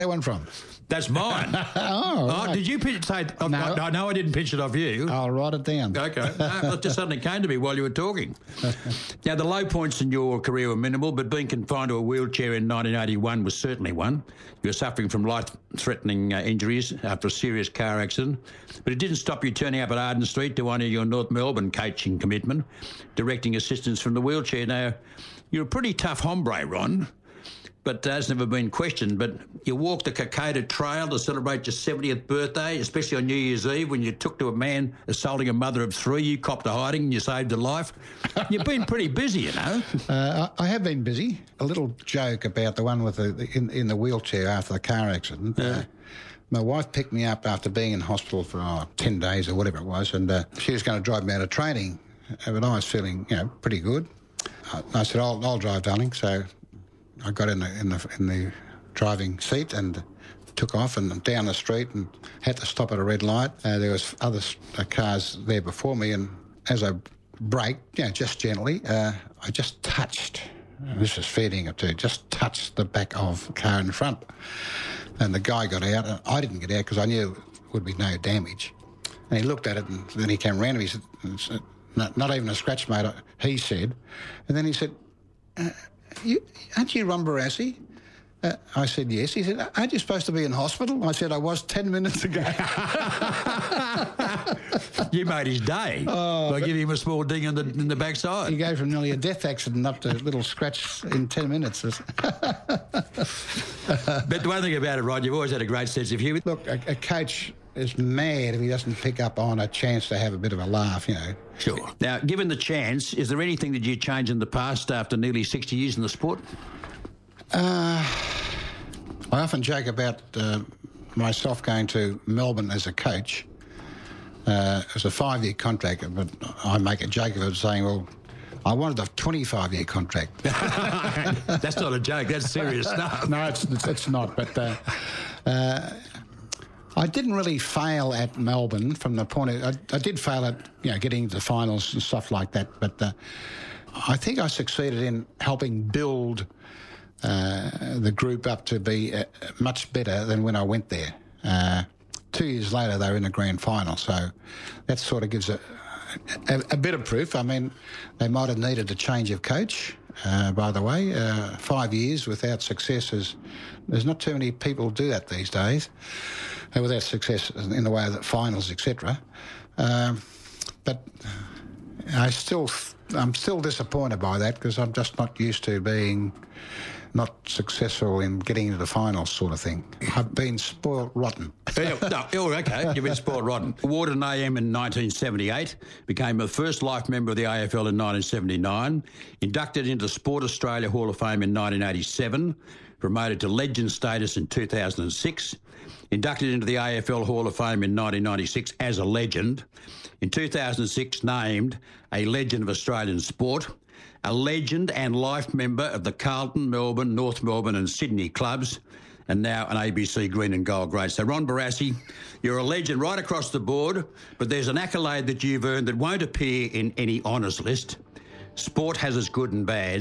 that one from? That's mine. Right. Did you say? No, I didn't pitch it off you. I'll write it down. Okay. No, it just suddenly came to me while you were talking. Now, the low points in your career were minimal, but being confined to a wheelchair in 1981 was certainly one. You were suffering from life-threatening injuries after a serious car accident, but it didn't stop you turning up at Arden Street to honour your North Melbourne coaching commitment, directing assistance from the wheelchair. Now, you're a pretty tough hombre, Ron, but that's never been questioned. But you walked the Cicada Trail to celebrate your 70th birthday, especially on New Year's Eve when you took to a man assaulting a mother of three. You copped a hiding and you saved a life. You've been pretty busy, you know. I have been busy. A little joke about the one with in the wheelchair after the car accident. My wife picked me up after being in hospital for 10 days or whatever it was, and she was going to drive me out of training. But I was feeling, pretty good. I said, "I'll drive, darling." So I got in the driving seat and took off and down the street and had to stop at a red light. There was other cars there before me, and as I braked, just gently, I just touched. This is feeding it too. Just touched the back of the car in front, and the guy got out. And I didn't get out because I knew there would be no damage. And he looked at it, and then he came round and he said, "Not even a scratch, mate," he said. And then he said, "Aren't you Ron Barassi?" I said, "Yes." He said, "Aren't you supposed to be in hospital?" I said, "I was 10 minutes ago." You made his day by giving him a small ding in the backside. He gave from nearly a death accident up to a little scratch in 10 minutes. But the one thing about it, Rod, you've always had a great sense of humour. Look, a coach is mad if he doesn't pick up on a chance to have a bit of a laugh, Sure. Now, given the chance, is there anything that you changed in the past after nearly 60 years in the sport? I often joke about myself going to Melbourne as a coach. It was a 5-year contract, but I make a joke of it saying, well, I wanted a 25-year contract. That's not a joke, that's serious stuff. No, it's not, but I didn't really fail at Melbourne from the point of... I did fail at, getting to the finals and stuff like that, but I think I succeeded in helping build the group up to be much better than when I went there. 2 years later, they were in the grand final, so that sort of gives a bit of proof. I mean, they might have needed a change of coach, by the way. 5 years without success there's not too many people do that these days, without success in the way of the finals, etc. But I'm still disappointed by that because I'm just not used to being not successful in getting into the finals sort of thing. I've been spoiled rotten. Okay, you've been spoiled rotten. Awarded an AM in 1978, became the first life member of the AFL in 1979, inducted into the Sport Australia Hall of Fame in 1987, promoted to legend status in 2006, inducted into the AFL Hall of Fame in 1996 as a legend, in 2006 named a Legend of Australian Sport, a legend and life member of the Carlton, Melbourne, North Melbourne and Sydney clubs, and now an ABC Green and Gold great. So, Ron Barassi, you're a legend right across the board, but there's an accolade that you've earned that won't appear in any honours list. Sport has its good and bad.